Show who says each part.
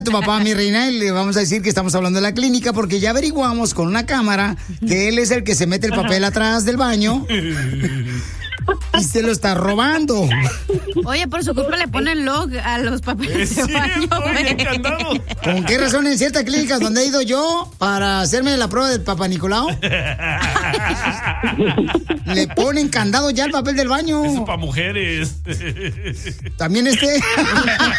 Speaker 1: Tu papá, mi reina, y le vamos a decir que estamos hablando de la clínica porque ya averiguamos con una cámara que él es el que se mete el papel atrás del baño y se lo está robando.
Speaker 2: Oye, por su culpa le ponen log a los papeles de baño.
Speaker 1: ¿Con qué razón en ciertas clínicas donde he ido yo para hacerme la prueba del Papá Nicolau? Le ponen candado ya al papel del baño.
Speaker 3: Eso para mujeres.
Speaker 1: También